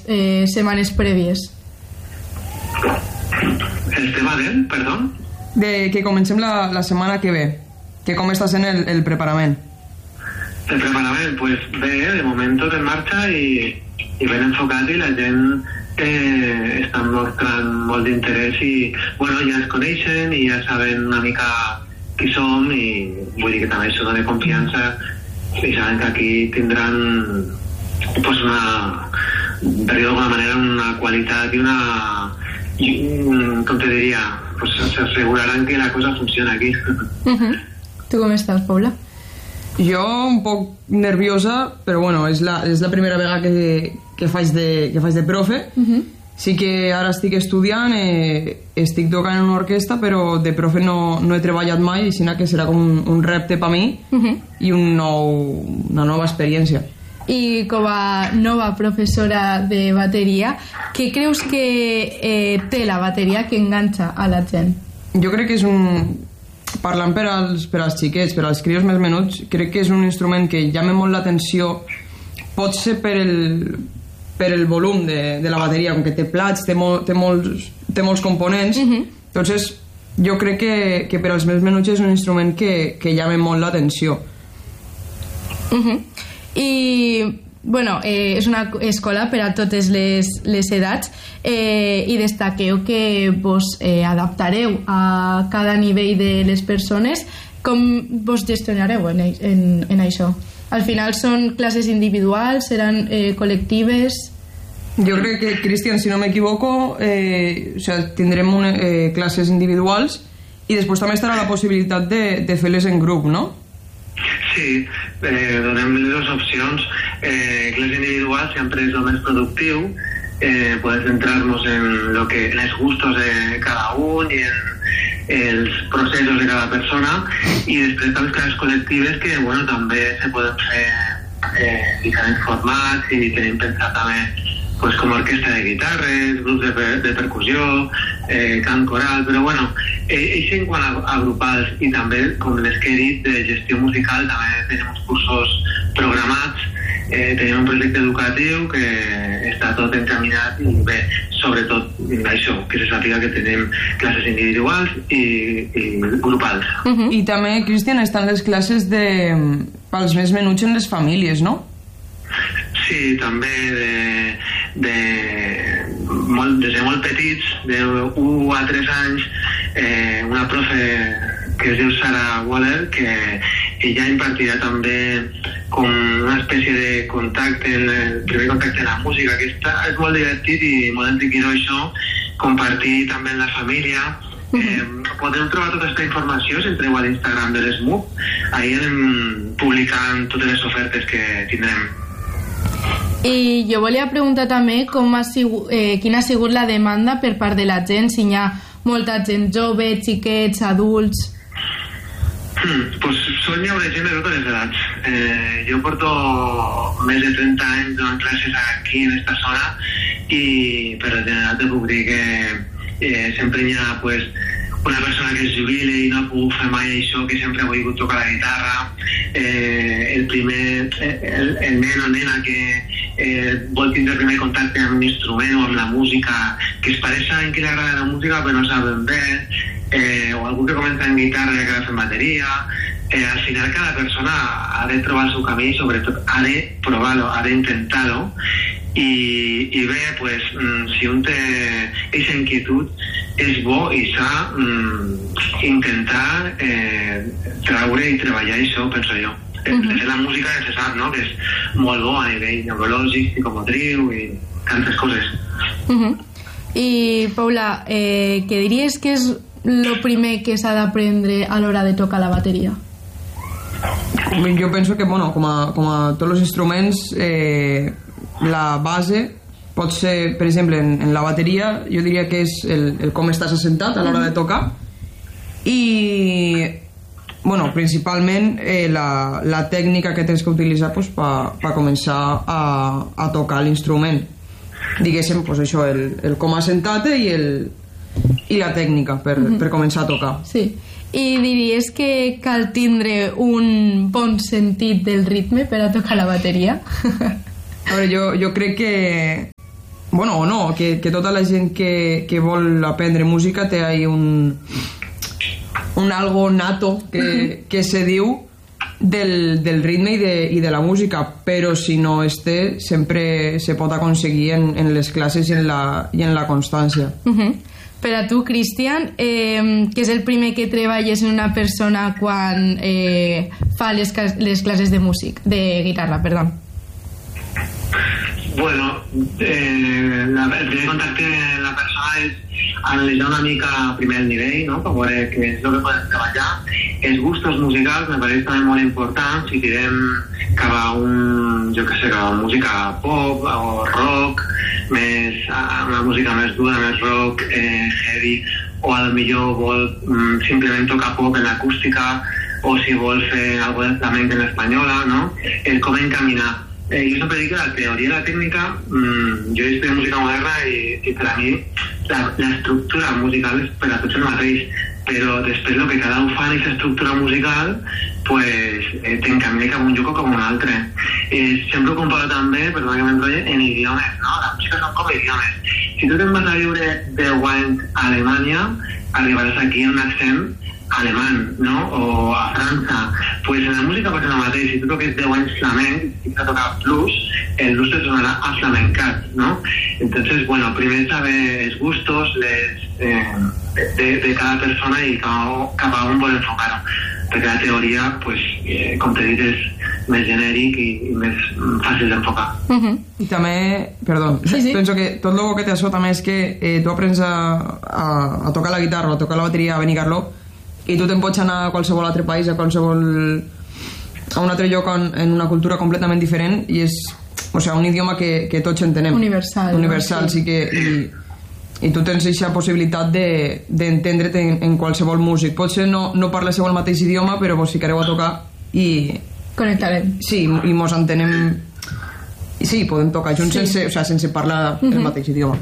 setmanes prèvies? El tema perdó? De que comencem la setmana que ve, que com està sent el preparament. El preparament, pues bé, de moment tot en marxa i ben enfocat, i la gent està mostrant molt d'interès i, bueno, ja ens coneixen i ja saben una mica qui som, i vull dir que també això dona confiança i saben que aquí tindran pues per dir d'alguna manera, una qualitat i com te diria, pues s'asseguraran que la cosa funciona aquí. Tu com estàs, Paula? Jo un poc nerviosa, però bueno, és la primera vegada que faig de profe. Sí que ara estic estudiant, estic tocant en una orquestra, però de profe no he treballat mai, sinó que serà com un repte per mi i una nova experiència. I com a nova professora de bateria, què creus que té la bateria que enganxa a la gent? Jo crec que és parlant per als xiquets, per als crios més menuts, crec que és un instrument que llama molt l'atenció. Pot ser per el volum de la bateria, com que té plats, té molts components. Entonces jo crec que per als més menuts és un instrument que llama molt l'atenció. I bueno, és una escola per a totes les edats, i destaqueu que vos adaptareu a cada nivell de les persones. Com vos gestionareu en això? Al final són classes individuals, seran col·lectives? Jo crec que, Cristian, si no m'equivoco, tindrem classes individuals i després també estarà la possibilitat de fer-les en grup, no? Sí, donem les dues opcions. Clase individual sempre és el més productiu, poder centrar-nos en els gustos de cada un i en els processos de cada persona, i després les classes col·lectives que també se poden fer diferents formats, i tenim pensat també com orquestra de guitarres, grups de percussió, cant coral, però això en quant a grupals, i també, com les que he dit, de gestió musical, també tenim uns cursos programats, tenim un projecte educatiu que està tot encaminat, i bé, sobretot això, que se sàpiga que tenim classes individuals i grupals. I també, Cristian, estan les classes pels més menuts en les famílies, no? Sí, també des de molt petits, de 1 a 3 anys, una profe que es diu Sara Waller, que ella impartirà també com una espècie de contacte, el primer contacte en la música, que és molt divertit i molt enriquidor això, compartir també en la família. Podeu trobar tota aquesta informació si entreu a l'Instagram de l'ESMUC, ahir anem publicant totes les ofertes que tindrem. I jo volia preguntar també quina ha sigut la demanda per part de la gent, si hi ha molta gent jove, xiquets, adults. Són ja una gent de totes les edats. Jo porto més de 30 anys donant classes aquí en esta zona, i per general te puc dir que sempre hi ha una persona que es jubile i no ha pogut fer mai això, que sempre ha volgut tocar la guitarra, el nen o nena que vol tindre el primer contacte amb un instrument o amb la música, que es pareix en qui li agrada la música però no saben bé, o algú que comença en guitarra i acaba fent bateria. Al final cada persona ha de trobar el seu camí i sobretot ha de provar-ho, ha d'intentar-ho, i bé, si un té aquesta inquietud, és bo i s'ha intentar traure i treballar això, penso jo. De fet, la música ja se sap, no?, que és molt bo a nivell neurològic, psicomotriu i tantes coses. I, Paula, què diries que és el primer que s'ha d'aprendre a l'hora de tocar la bateria? Jo penso que, com a tots els instruments, la base pot ser, per exemple, en la bateria, jo diria que és el com estàs assentat a l'hora de tocar, i principalment la tècnica que tens que utilitzar per començar a tocar l'instrument. Diguéssim, això, el com assentar-te i la tècnica per començar a tocar. Sí. I diries que cal tindre un bon sentit del ritme per a tocar la bateria? A veure, jo crec bueno, o no, que tota la gent que vol aprendre música té ahí un algo nato que se diu del ritme i de la música, però si no es té sempre se pot aconseguir en les classes i en la constància. Per a tu, Cristian, què és el primer que treballes en una persona quan fa les classes de guitarra, perdó? Bueno, el primer contacte amb la persona és analitzar una mica primer el nivell, no?, per veure què és el que podem treballar. Els gustos musicals me pareix també molt important. Si tirem cap a cap a música pop o rock, una música més dura, més rock, heavy, o potser vol simplement tocar pop en l'acústica, o si vol fer alguna de flamenc en l'espanyola, no?, és com encaminar. Jo sempre dic que la teoria i la tècnica, jo estudio música moderna i per a mi l'estructura musical és per a tots el mateix, però després el que cada un fa en aquesta estructura musical pues t'encamina cap a un lloc o cap a un altre. Sempre ho comparo també, perdona que m'enrotlle, en idiomes, no? La música són com idiomes. Si tu te'n vas a viure 10 anys a Alemanya, arribaràs aquí amb un accent alemán, ¿no?, o a França. Pues en la música passa el mateix. Si tu toques 10 anys flamenc i vas a tocar blues, el blues te sonarà a flamencat, ¿no? Entonces, bueno, primer saber els gustos de cada persona i cap a on vol enfocar-ho, perquè la teoria, pues, com t'he dit, és més genèric i més fàcil d'enfocar. I també, perdó, penso que tot el que té això també és que tu aprens a tocar la guitarra, a tocar la bateria a Benicarló, i tu te'n pots anar a qualsevol altre país, a un altre lloc en una cultura completament diferent, i és, o sigui, un idioma que tots entenem. Universal, sí que... I tu tens aquesta possibilitat d'entendre't en qualsevol músic. Potser no parleu el mateix idioma, però vos ficareu a tocar i... Connectarem. Sí, i mos entenem... Sí, podem tocar junts sense parlar el mateix idioma.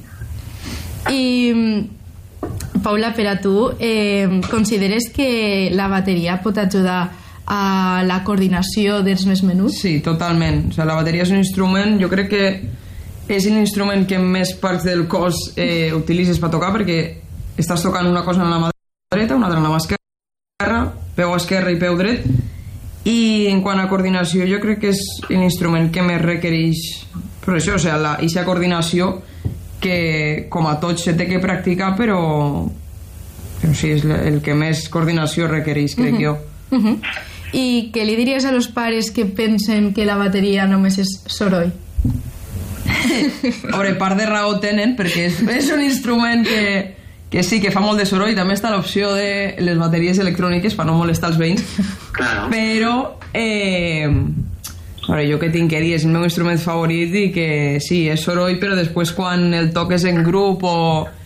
I... Paula, per a tu, consideres que la bateria pot ajudar a la coordinació dels més menuts? Sí, totalment. O sigui, la bateria és un instrument, jo crec que és l'instrument que més parts del cos utilitzes per tocar, perquè estàs tocant una cosa en la mà dreta, una altra en la mà esquerra, peu esquerre i peu dret, i en quant a coordinació jo crec que és l'instrument que més requereix, però això, o sigui, aquesta coordinació que com a tots se té que practicar, però sí, és el que més coordinació requereix, crec jo. I què li diries a los pares que pensen que la bateria només és soroll? A veure, part de raó tenen, perquè és un instrument que sí, que fa molt de soroll. També està l'opció de les bateries electròniques per no molestar els veïns, però a veure, jo que tinc que dir, és el meu instrument favorit i que sí, és soroll, però després quan el toques en grup o...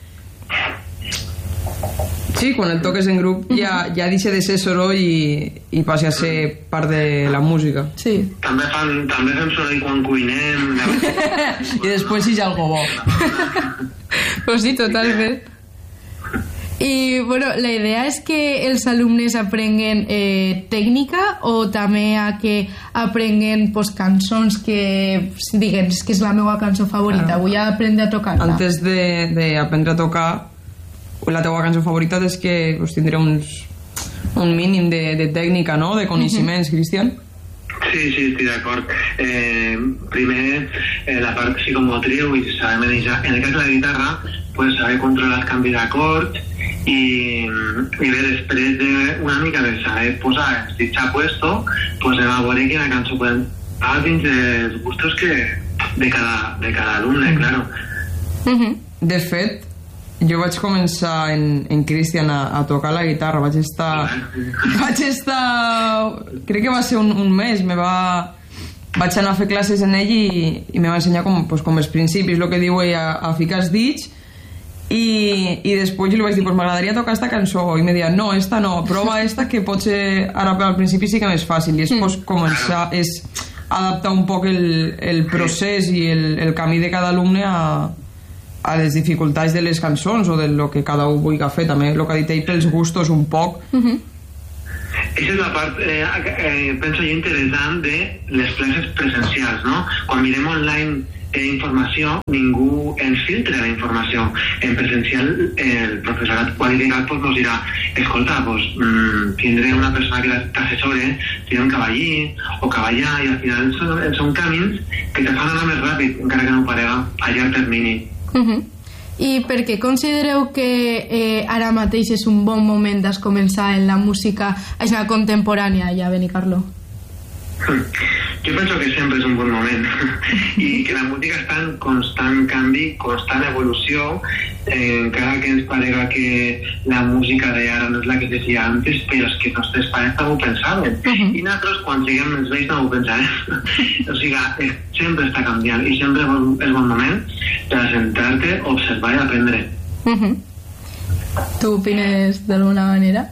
Sí, quan el toques en grup ja deixa de ser soroll i passa a ser part de la música. Sí. També fem soroll quan cuinem. I després hi ha algo bo. Pues sí, totalment. I, bueno, la idea és que els alumnes aprenguen tècnica o també a que aprenguen pues, cançons que diguen que és la meva cançó favorita, vull aprendre a tocar-la. Antes d'aprendre a tocar, la teva cançó favorita és que pues, tindrà un mínim de tècnica, no?, de coneixements, Cristian. Sí, estic d'acord. Primer, la part psicomotriu i saber manejar. En el cas de la guitarra, pues, saber controlar els canvis d'acord i bé, després d'una mica de saber posar el ditxa puesto, pues anem a veure quina cançó podem posar dins dels gustos de cada alumne, claro. De fet, jo vaig començar en Cristian a tocar la guitarra. Vaig estar crec que va ser un mes. Vaig anar a fer classes en ell i me va ensenyar com els principis, el que diu ell, a ficar els dits, i després jo li vaig dir, m'agradaria tocar esta cançó, i me deia, no, esta no, prova esta, que potser ara al principi sí que més fàcil, i després començar és adaptar un poc el procés i el camí de cada alumne a les dificultats de les cançons o de lo que cada un vulgui fer, també el que ha dit ell, pels gustos un poc. Aquesta és la part, penso jo, interessant de les classes presencials, no? Quan mirem online informació, ningú ens filtra la informació. En presencial, el professorat qualificat pues, nos dirà, escolta, pues, tindré una persona que t'assessore, tindré un cavallí o cavallà, i al final són camins que te fan anar més ràpid, encara que no ho parega a llarg termini. I per què considereu que ara mateix és un bon moment de començar en la música contemporània allà a Benicarló? Jo penso que sempre és un bon moment i que la música està en constant canvi, constant evolució, encara que ens parega que la música d'ara no és la que es feia antes, però és que els nostres pares també ho pensaven. I nosaltres, quan siguem més vells, no ho pensarem. O sigui, sempre està canviant i sempre és bon moment per sentar-te, observar i aprendre. Tu opines d'alguna manera?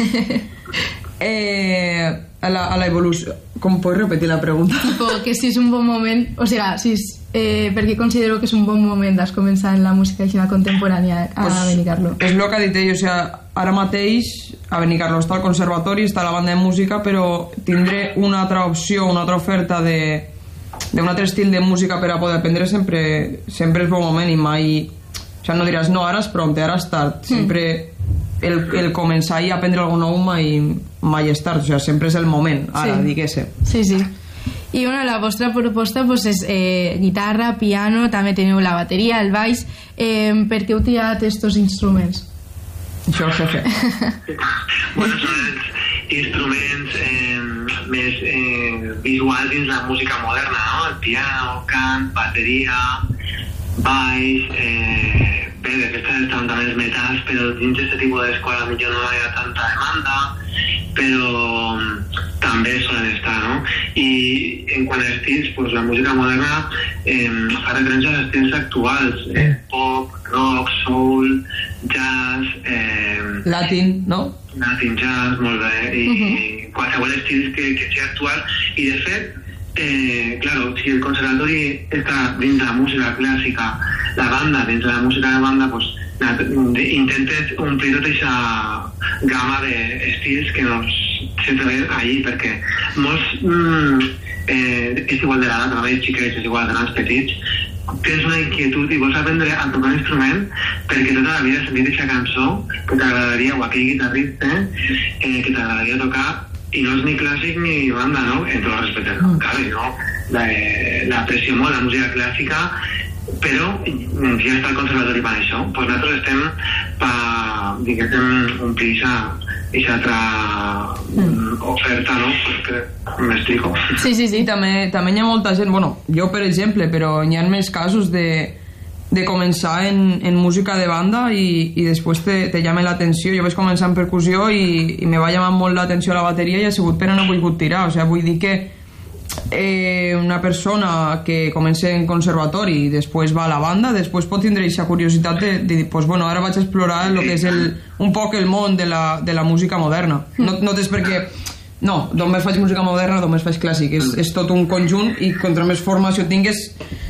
A la evolució... Com pots repetir la pregunta? Tipo, que si és un bon moment... O sigui, perquè considero que és un bon moment de començar en la música contemporània a Benicarló. És el que ha dit ell, o sigui, ara mateix a Benicarló està el conservatori, està la banda de música, però tindré una altra opció, una altra oferta d'un altre estil de música per a poder aprendre sempre és bon moment i mai... O sigui, no diràs, no, ara és prompte, ara és tard. Sempre... El començar i aprendre alguna nou mai és tard, o sigui, sempre és el moment, ara, diguéssim. Sí. I la vostra proposta és guitarra, piano, també teniu la bateria, el baix. Per què heu tirat aquests instruments? Això ho sé fer. Bueno, són els instruments més visuals dins la música moderna, no? El piano, cant, bateria, baix... Bé, de fet estan també els metalls, però dins d'aquest tipus d'escola millor no hi ha tanta demanda, però també solen estar, no? I en quant a estils, pues, la música moderna fa referència als estils actuals, pop, rock, soul, jazz... Latin, no? Latin jazz, molt bé, i qualsevol estil que sigui actual, i de fet, claro, si el conservatori està dins de la música clàssica, la banda dins de la música de banda, pues, intentes omplir tota aquesta gamma d'estils que no se troben allí, perquè molts és igual de l'edat, no veig xiquets, és igual de grans petits, tens una inquietud i vols aprendre a tocar un instrument perquè tota la vida has sentit aquesta cançó que t'agradaria, o aquell guitarrista que t'agradaria tocar, i no és ni clàssic ni banda, no? En tot el respecte, no? L'aprecio molt, la música clàssica, però ja està el conservatori per això. Pues nosaltres estem per, diguéssim, omplir aquesta altra oferta, no? Perquè m'explico. Sí. També hi ha molta gent, bueno, jo per exemple, però hi ha més casos de començar en música de banda i després te llama l'atenció. Jo vaig començar en percussió i me va llamar molt l'atenció la bateria i ha sigut però no he volgut tirar. O sigui, vull dir que una persona que comença en conservatori i després va a la banda, després pot tindre aquesta curiositat de dir, pues bueno, ara vaig a explorar el que és un poc el món de la música moderna. No és perquè no, només faig música moderna, només faig clàssic, és tot un conjunt i contra més formació tingues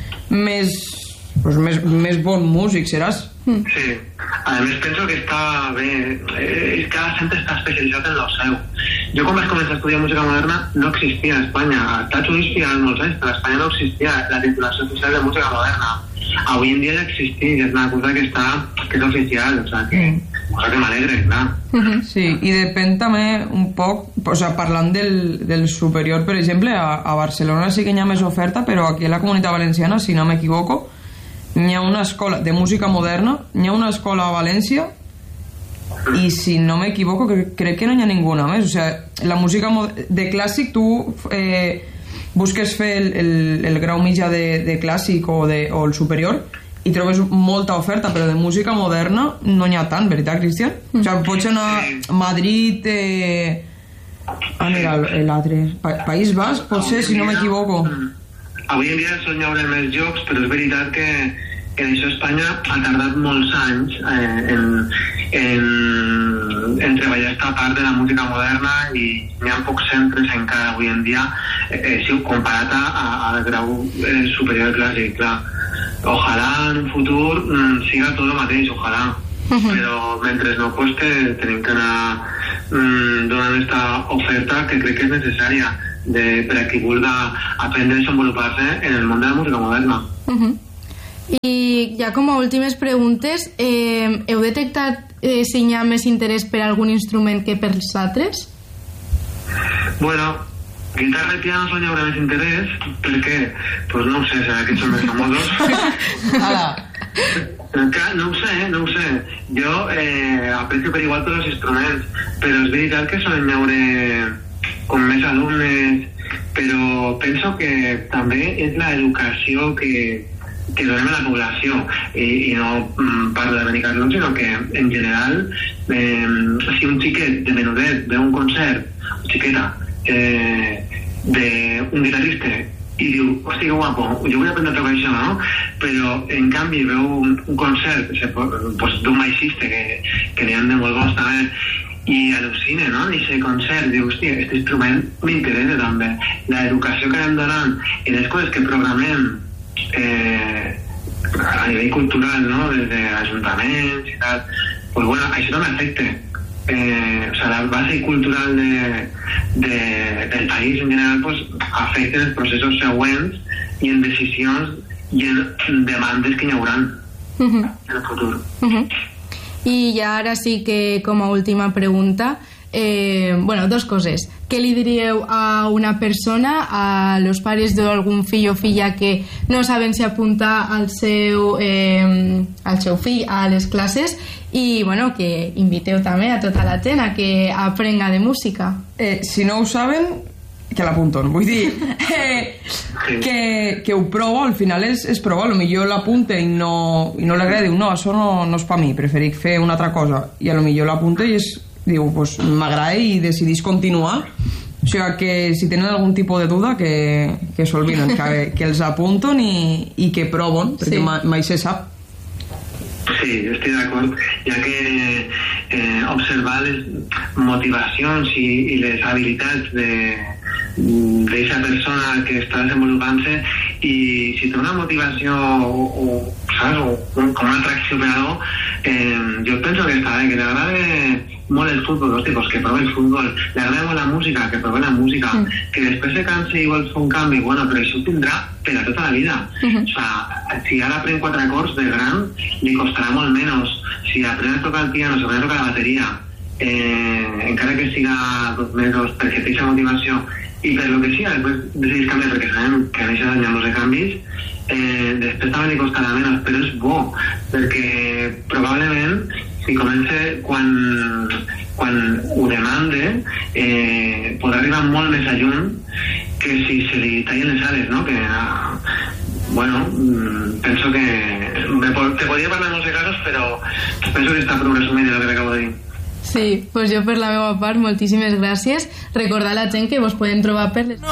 més bon músic seràs. Sí, a més penso que està bé, cada centre està especialitzat en el seu. Jo quan vaig començar a estudiar música moderna no existia a Espanya, a Estats Units hi ha molts anys, però a Espanya no existia la titulació oficial de música moderna. Avui en dia ja existeix, és una cosa que és oficial, o sigui, cosa que m'alegre, clar. Sí, i depèn també un poc, o sigui, parlant del superior, per exemple, a Barcelona sí que hi ha més oferta, però aquí a la Comunitat Valenciana, si no m'equivoco, hi ha una escola de música moderna, hi ha una escola a València i si no m'equivoco crec que no hi ha ninguna més. O sigui, la música de clàssic tu busques fer el grau mitjà de clàssic o el superior i trobes molta oferta, però de música moderna no n'hi ha tant, veritat, Cristian? O sigui, pots anar a Madrid, l'altre País Basc, potser, si no m'equivoco. Avui en dia són ja més jocs, però és veritat que això Espanya ha tardat molts anys en treballar aquesta part de la música moderna i hi ha pocs centres encara avui en dia comparat al grau superior clàssic, clar. Ojalà en un futur siga tot el mateix, ojalà. Però mentre no, pues tenim que anar donant aquesta oferta que crec que és necessària per a qui vulgui aprendre a desenvolupar-se en el món de la música moderna. I ja com a últimes preguntes, heu detectat si hi ha més interès per algun instrument que per els altres? Bueno, guitarra i piano són hi haurà més interès, perquè, pues no ho sé, serà que són més famosos. No ho sé. Jo aprecio per igual tots els instruments, però és veritat que solen haure com més alumnes, però penso que també és l'educació que donem a la població, i no parlo de Benicarló, sinó que en general si un xiquet de menudet veu un concert, xiqueta, d'un guitarrista i diu, hosti, que guapo, jo vull aprendre a tocar això, no? Però en canvi veu un concert d'un baixista que n'hi ha de molt bons també, i al·lucina, no? I aquest concert diu, hòstia, aquest instrument m'interessa també. L'educació que anem donant i les coses que programem a nivell cultural, no? Des d'ajuntaments i tal, pues bueno, això no m'afecta. O sea, la base cultural del país en general pues, afecta els processos següents i en decisions i en demandes que hi haurà en el futur. I ja ara sí que com a última pregunta, bueno, dos coses. Què li diríeu a una persona, a los pares d'algun fill o filla que no saben si apuntar al seu fill a les classes, i bueno, que inviteu també a tota la gent a que aprenga de música? Si no ho saben, que l'apunten. Vull dir que ho provo, al final és provar. Potser l'apunta i no l'agrada, diu, no, això no és per mi, preferic fer una altra cosa, i potser l'apunta i diu, pues m'agrada i decidís continuar. O sigui que si tenen algun tipus de duda que s'olviden, que els apunten i que proven, perquè mai se sap. Sí, estic d'acord, ja que observar les motivacions i les habilitats d'aquesta persona que està desenvolupant-se, i si té una motivació saps, o com una atracció per algo, jo penso que està bé, que t'agrada molt el futbol, hosti, pues que provi el futbol, li agrada molt la música, que provi la música, que després se cansi i vol fer un canvi, bueno, però això ho tindrà per a tota la vida. O sea, si ara aprèn 4 acords de gran, li costarà molt menys. Si aprèn a tocar el piano, si aprèn a tocar la bateria, encara que siga 2 mesos, perquè té aquesta motivació, i per lo que sigui, després decidís canviar, perquè sabem que en aquests anys de canvis, després també li costarà menys, però és bo, perquè probablement si comença quan ho demanda, podrà arribar molt més lluny que si se li tallen les ales, no? Que, bueno, penso que te podria parlar en molts casos, però penso que està prou resumit el que acabo de dir. Sí, pues jo per la meva part moltíssimes gràcies. Recordar a la gent que vos poden trobar per les